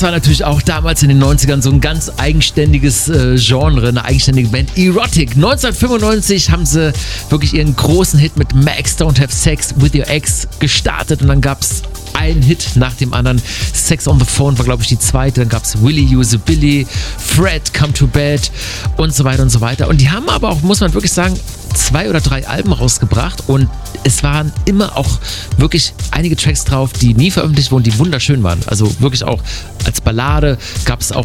das war natürlich auch damals in den 90ern so ein ganz eigenständiges Genre, eine eigenständige Band. Erotic. 1995 haben sie wirklich ihren großen Hit mit Max Don't Have Sex With Your Ex gestartet und dann gab es einen Hit nach dem anderen. Sex on the Phone war, glaube ich, die zweite. Dann gab es Willy Use a Billy, Fred Come to Bed und so weiter und so weiter. Und die haben aber auch, muss man wirklich sagen, 2 oder 3 Alben rausgebracht und es waren immer auch wirklich einige Tracks drauf, die nie veröffentlicht wurden, die wunderschön waren. Also wirklich auch als Ballade gab es auch